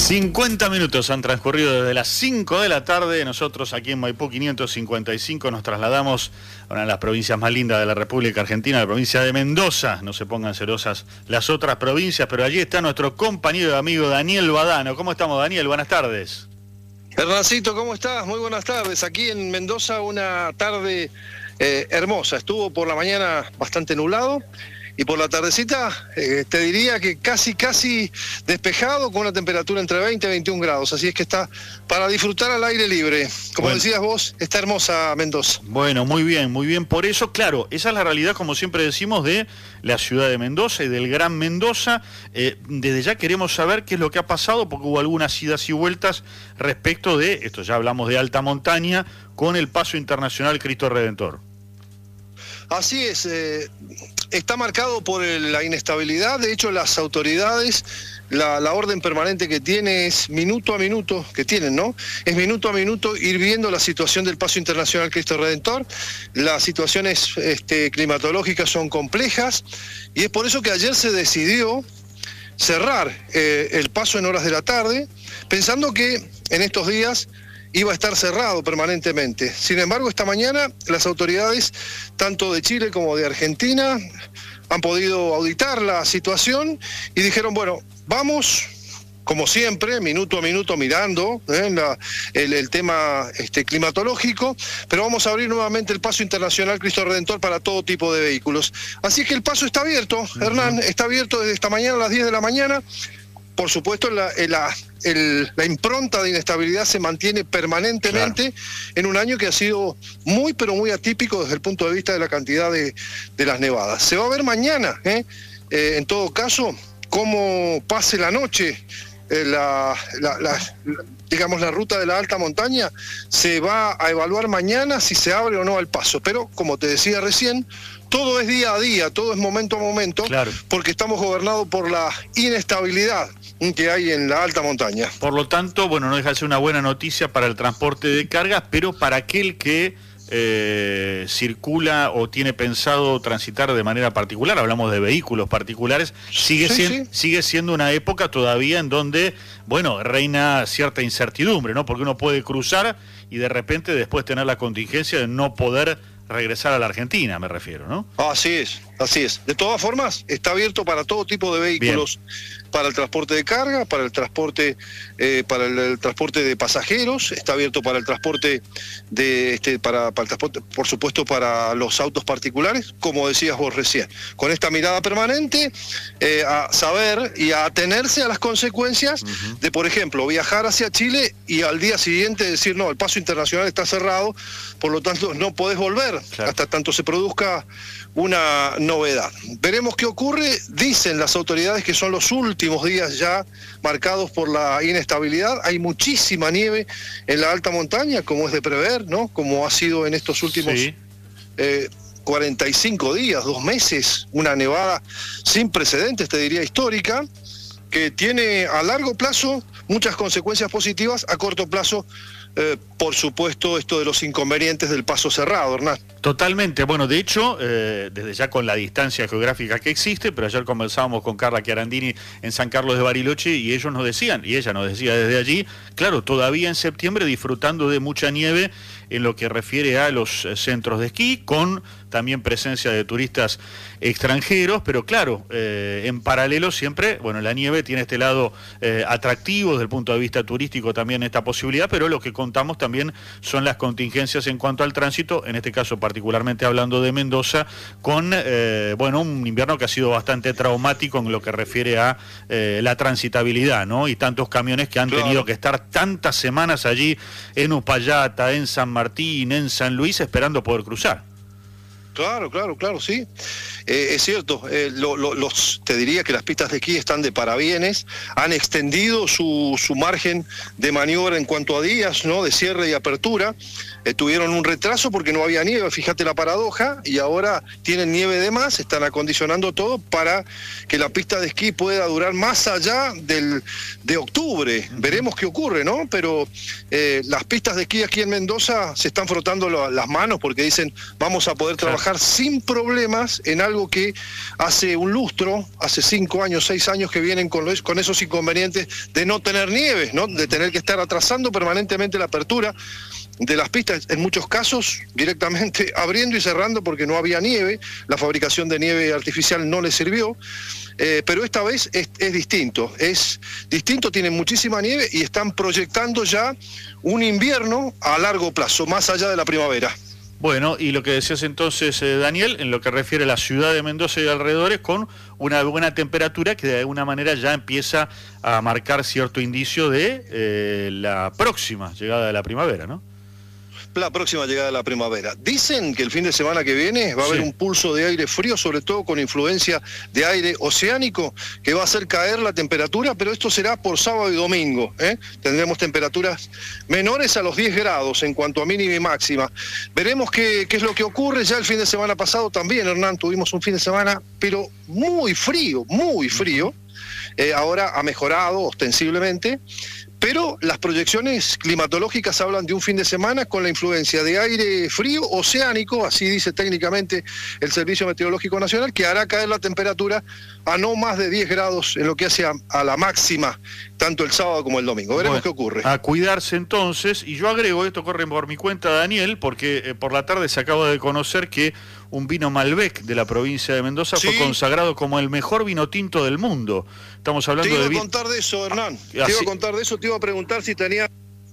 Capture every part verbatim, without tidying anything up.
cincuenta minutos han transcurrido desde las cinco de la tarde. Nosotros aquí en Maipú quinientos cincuenta y cinco nos trasladamos a una de las provincias más lindas de la República Argentina, la provincia de Mendoza. No se pongan celosas las otras provincias, pero allí está nuestro compañero y amigo Daniel Badano. ¿Cómo estamos, Daniel? Buenas tardes. Hernancito, ¿cómo estás? Muy buenas tardes. Aquí en Mendoza una tarde eh, hermosa. Estuvo por la mañana bastante nublado. Y por la tardecita, eh, te diría que casi, casi despejado, con una temperatura entre veinte y veintiún grados. Así es que está para disfrutar al aire libre. Como bueno. decías vos, está hermosa Mendoza. Bueno, muy bien, muy bien. Por eso, claro, esa es la realidad, como siempre decimos, de la ciudad de Mendoza y del Gran Mendoza. Eh, desde ya queremos saber qué es lo que ha pasado, porque hubo algunas idas y vueltas respecto de, esto ya hablamos de alta montaña, con el Paso Internacional Cristo Redentor. Así es, eh, está marcado por el, la inestabilidad. De hecho, las autoridades, la, la orden permanente que tiene es minuto a minuto, que tienen, ¿no? Es minuto a minuto ir viendo la situación del Paso Internacional Cristo Redentor. Las situaciones este, climatológicas son complejas y es por eso que ayer se decidió cerrar eh, el paso en horas de la tarde, pensando que en estos días iba a estar cerrado permanentemente. Sin embargo, esta mañana las autoridades, tanto de Chile como de Argentina, han podido auditar la situación y dijeron, bueno, vamos, como siempre, minuto a minuto mirando ¿eh? la, el, el tema este, climatológico, pero vamos a abrir nuevamente el Paso Internacional Cristo Redentor para todo tipo de vehículos. Así es que el paso está abierto, uh-huh. Hernán, está abierto desde esta mañana a las diez de la mañana. Por supuesto, la, la, el, la impronta de inestabilidad se mantiene permanentemente, claro, en un año que ha sido muy, pero muy atípico desde el punto de vista de la cantidad de, de las nevadas. Se va a ver mañana, ¿eh? Eh, en todo caso, cómo pase la noche, eh, la, la, la, la, digamos, la ruta de la alta montaña. Se va a evaluar mañana si se abre o no el paso. Pero, como te decía recién, todo es día a día, todo es momento a momento, claro, porque estamos gobernados por la inestabilidad que hay en la alta montaña. Por lo tanto, bueno, no deja de ser una buena noticia para el transporte de cargas, pero para aquel que eh, circula o tiene pensado transitar de manera particular, hablamos de vehículos particulares, sigue, sí, siendo, sí. sigue siendo una época todavía en donde, bueno, reina cierta incertidumbre, ¿no? Porque uno puede cruzar y de repente después tener la contingencia de no poder regresar a la Argentina, me refiero, ¿no? Así es, así es. De todas formas, está abierto para todo tipo de vehículos. Bien. Para el transporte de carga, para el transporte eh, para el, el transporte de pasajeros, está abierto para el transporte de este para, para el transporte, por supuesto, para los autos particulares, como decías vos recién, con esta mirada permanente eh, a saber y a atenerse a las consecuencias uh-huh. de, por ejemplo, viajar hacia Chile y al día siguiente decir, no, el paso internacional está cerrado, por lo tanto no podés volver, claro, hasta tanto se produzca una novedad. Veremos qué ocurre. Dicen las autoridades que son los últimos días ya marcados por la inestabilidad. Hay muchísima nieve en la alta montaña, como es de prever, ¿no? Como ha sido en estos últimos sí. eh, cuarenta y cinco días, dos meses, una nevada sin precedentes, te diría histórica, que tiene a largo plazo muchas consecuencias positivas, a corto plazo, eh, por supuesto, esto de los inconvenientes del paso cerrado, Hernán. Totalmente. Bueno, de hecho, eh, desde ya con la distancia geográfica que existe, pero ayer conversábamos con Carla Chiarandini en San Carlos de Bariloche y ellos nos decían, y ella nos decía desde allí, claro, todavía en septiembre disfrutando de mucha nieve en lo que refiere a los centros de esquí, con también presencia de turistas extranjeros, pero claro, eh, en paralelo siempre, bueno, la nieve tiene este lado eh, atractivo desde el punto de vista turístico también esta posibilidad, pero lo que contamos también son las contingencias en cuanto al tránsito, en este caso particularmente hablando de Mendoza, con, eh, bueno, un invierno que ha sido bastante traumático en lo que refiere a eh, la transitabilidad, ¿no? Y tantos camiones que han claro. tenido que estar tantas semanas allí en Uspallata, en San Martín, en San Luis, esperando poder cruzar. Claro, claro, claro, sí. Eh, es cierto, eh, lo, lo, los, te diría que las pistas de esquí están de parabienes, han extendido su, su margen de maniobra en cuanto a días, ¿no? De cierre y apertura. Eh, tuvieron un retraso porque no había nieve, fíjate la paradoja, y ahora tienen nieve de más, están acondicionando todo para que la pista de esquí pueda durar más allá del, de octubre. Veremos qué ocurre, ¿no? Pero eh, las pistas de esquí aquí en Mendoza se están frotando lo, las manos porque dicen, vamos a poder trabajar trabajar sin problemas en algo que hace un lustro, hace cinco años, seis años que vienen con, los, con esos inconvenientes de no tener nieve, ¿no? De tener que estar atrasando permanentemente la apertura de las pistas, en muchos casos directamente abriendo y cerrando porque no había nieve, la fabricación de nieve artificial no les sirvió, eh, pero esta vez es, es distinto, es distinto, tienen muchísima nieve y están proyectando ya un invierno a largo plazo, más allá de la primavera. Bueno, y lo que decías entonces, eh, Daniel, en lo que refiere a la ciudad de Mendoza y alrededores, con una buena temperatura que de alguna manera ya empieza a marcar cierto indicio de eh, la próxima llegada de la primavera, ¿no? La próxima llegada de la primavera. Dicen que el fin de semana que viene va a haber sí. un pulso de aire frío, sobre todo con influencia de aire oceánico, que va a hacer caer la temperatura, pero esto será por sábado y domingo, ¿eh? Tendremos temperaturas menores a los diez grados en cuanto a mínima y máxima. Veremos qué, qué es lo que ocurre. Ya el fin de semana pasado también, Hernán, tuvimos un fin de semana, pero muy frío, muy frío. Eh, ahora ha mejorado ostensiblemente. Pero las proyecciones climatológicas hablan de un fin de semana con la influencia de aire frío oceánico, así dice técnicamente el Servicio Meteorológico Nacional, que hará caer la temperatura a no más de diez grados en lo que hace a, a la máxima, tanto el sábado como el domingo. Veremos bueno, qué ocurre. A cuidarse entonces, y yo agrego, esto corre por mi cuenta, Daniel, porque eh, por la tarde se acaba de conocer que un vino Malbec de la provincia de Mendoza sí. fue consagrado como el mejor vino tinto del mundo. Estamos hablando de... Te iba a contar de eso, Hernán. Ah, te iba a contar de eso, te iba a preguntar si tenía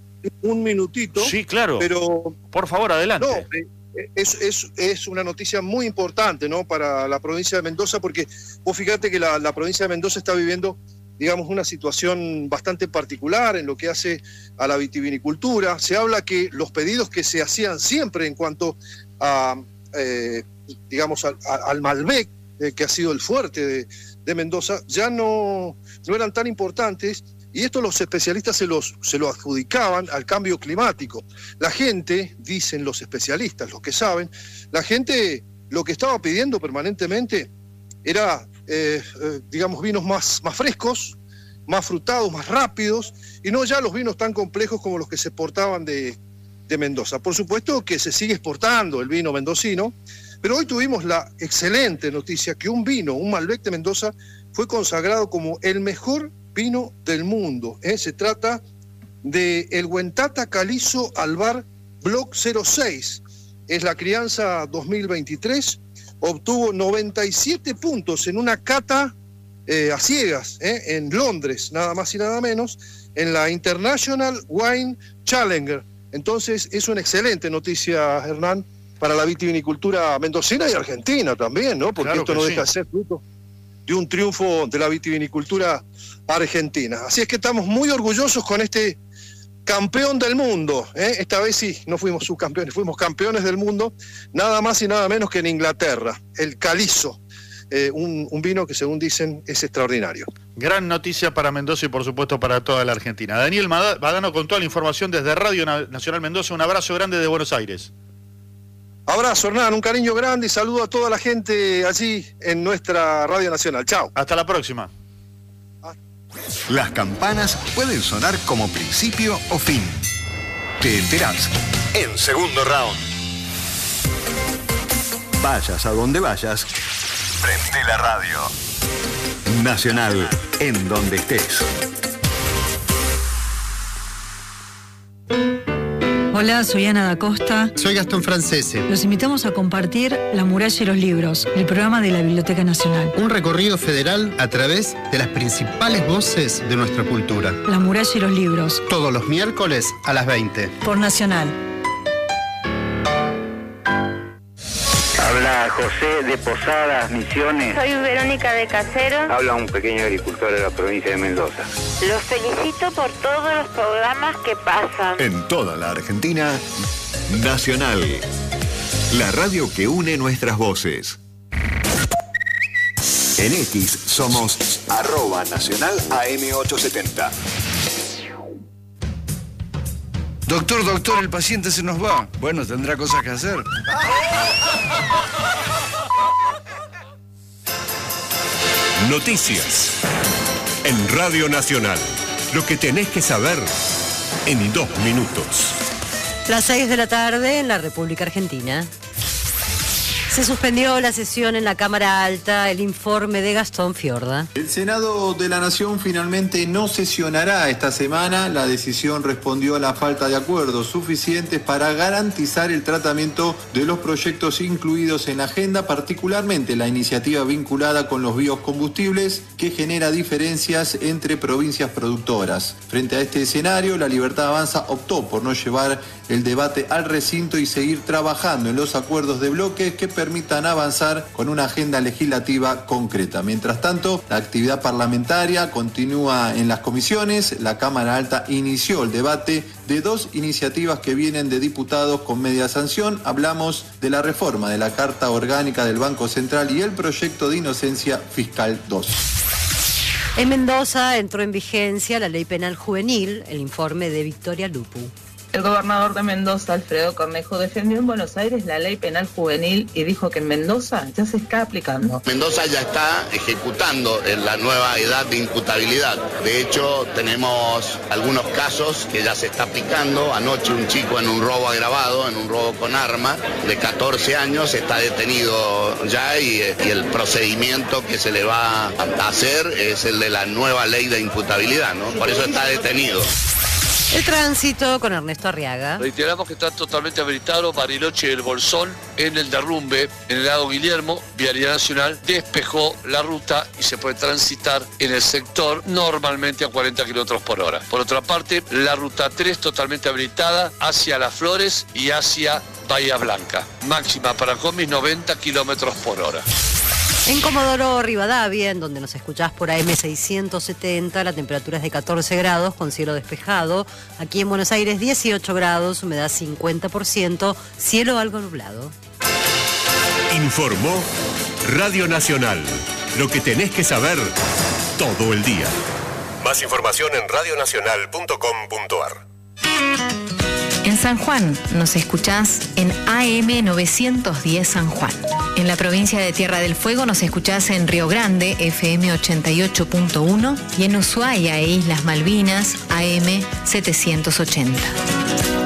un minutito. Sí, claro. Pero... Por favor, adelante. No, es, es, es una noticia muy importante, ¿no?, para la provincia de Mendoza, porque vos fíjate que la, la provincia de Mendoza está viviendo, digamos, una situación bastante particular en lo que hace a la vitivinicultura. Se habla que los pedidos que se hacían siempre en cuanto a... Eh, digamos al, al Malbec, eh, que ha sido el fuerte de, de Mendoza, ya no, no eran tan importantes, y esto los especialistas se, los, se lo adjudicaban al cambio climático. La gente, dicen los especialistas, los que saben, la gente lo que estaba pidiendo permanentemente era, eh, eh, digamos, vinos más, más frescos, más frutados, más rápidos, y no ya los vinos tan complejos como los que se exportaban de de Mendoza. Por supuesto que se sigue exportando el vino mendocino, pero hoy tuvimos la excelente noticia que un vino, un Malbec de Mendoza, fue consagrado como el mejor vino del mundo. ¿eh? Se trata de el Huentata Calizo Albar Block cero seis. Es la crianza dos mil veintitrés. Obtuvo noventa y siete puntos en una cata eh, a ciegas ¿eh? en Londres, nada más y nada menos, en la International Wine Challenger. Entonces, es una excelente noticia, Hernán, para la vitivinicultura mendocina y argentina también, ¿no? Porque claro esto no sí. deja de ser fruto de un triunfo de la vitivinicultura argentina. Así es que estamos muy orgullosos con este campeón del mundo, ¿eh? Esta vez sí, no fuimos subcampeones, fuimos campeones del mundo, nada más y nada menos que en Inglaterra, el Calizo. Eh, un, un vino que, según dicen, es extraordinario. Gran noticia para Mendoza y, por supuesto, para toda la Argentina. Daniel Badano con toda la información desde Radio Nacional Mendoza. Un abrazo grande de Buenos Aires. Abrazo, Hernán, un cariño grande y saludo a toda la gente allí en nuestra Radio Nacional. Chao. Hasta la próxima. Las campanas pueden sonar como principio o fin. Te enterás en Segundo Round. Vayas a donde vayas, prende la radio. Nacional, en donde estés. Hola, soy Ana da Costa. Soy Gastón Francese. Los invitamos a compartir La Muralla y los Libros, el programa de la Biblioteca Nacional. Un recorrido federal a través de las principales voces de nuestra cultura. La Muralla y los Libros. Todos los miércoles a las veinte. Por Nacional. Habla José de Posadas, Misiones. Soy Verónica de Casero. Habla un pequeño agricultor de la provincia de Mendoza. Los felicito por todos los programas que pasan. En toda la Argentina, Nacional. La radio que une nuestras voces. En X somos arroba nacional A M ochocientos setenta. Doctor, doctor, el paciente se nos va. Bueno, tendrá cosas que hacer. Noticias en Radio Nacional. Lo que tenés que saber en dos minutos. Las seis de la tarde en la República Argentina. Se suspendió la sesión en la Cámara Alta, el informe de Gastón Fiorda. El Senado de la Nación finalmente no sesionará esta semana. La decisión respondió a la falta de acuerdos suficientes para garantizar el tratamiento de los proyectos incluidos en la agenda, particularmente la iniciativa vinculada con los biocombustibles, que genera diferencias entre provincias productoras. Frente a este escenario, La Libertad Avanza optó por no llevar el debate al recinto y seguir trabajando en los acuerdos de bloque que permitan avanzar con una agenda legislativa concreta. Mientras tanto, la actividad parlamentaria continúa en las comisiones. La Cámara Alta inició el debate de dos iniciativas que vienen de diputados con media sanción. Hablamos de la reforma de la Carta Orgánica del Banco Central y el proyecto de inocencia fiscal dos. En Mendoza entró en vigencia la Ley Penal Juvenil, el informe de Victoria Lupu. El gobernador de Mendoza, Alfredo Cornejo, defendió en Buenos Aires la ley penal juvenil y dijo que en Mendoza ya se está aplicando. Mendoza ya está ejecutando la nueva edad de imputabilidad. De hecho, tenemos algunos casos que ya se está aplicando. Anoche un chico en un robo agravado, en un robo con arma, de catorce años, está detenido ya y, y el procedimiento que se le va a hacer es el de la nueva ley de imputabilidad, ¿no? Por eso está detenido. El tránsito con Ernesto Arriaga. Reiteramos que está totalmente habilitado Bariloche y el Bolsón en el derrumbe en el lado Guillermo. Vialidad Nacional despejó la ruta y se puede transitar en el sector normalmente a cuarenta kilómetros por hora. Por otra parte, la ruta tres totalmente habilitada hacia Las Flores y hacia Bahía Blanca. Máxima para Comis noventa kilómetros por hora. En Comodoro Rivadavia, en donde nos escuchás por A M seiscientos setenta, la temperatura es de catorce grados con cielo despejado. Aquí en Buenos Aires dieciocho grados, humedad cincuenta por ciento, cielo algo nublado. Informó Radio Nacional. Lo que tenés que saber todo el día. Más información en radio nacional punto com punto a r. En San Juan nos escuchás en A M novecientos diez San Juan. En la provincia de Tierra del Fuego nos escuchás en Río Grande, F M ochenta y ocho punto uno, y en Ushuaia e Islas Malvinas, A M setecientos ochenta.